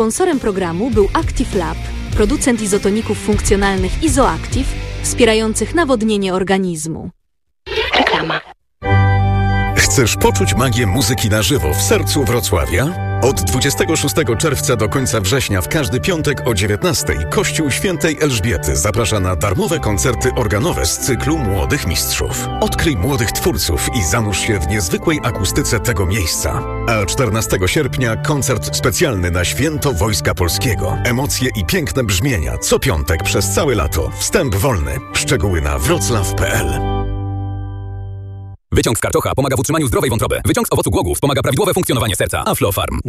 Sponsorem programu był Active Lab, producent izotoników funkcjonalnych Izoactive, wspierających nawodnienie organizmu. Reklama. Chcesz poczuć magię muzyki na żywo w sercu Wrocławia? Od 26 czerwca do końca września w każdy piątek o 19:00 Kościół Świętej Elżbiety zaprasza na darmowe koncerty organowe z cyklu Młodych Mistrzów. Odkryj młodych twórców i zanurz się w niezwykłej akustyce tego miejsca. A 14 sierpnia koncert specjalny na Święto Wojska Polskiego. Emocje i piękne brzmienia co piątek przez całe lato. Wstęp wolny. Szczegóły na wroclaw.pl. Wyciąg z karczocha pomaga w utrzymaniu zdrowej wątroby. Wyciąg z owocu głogów wspomaga prawidłowe funkcjonowanie serca. Aflofarm.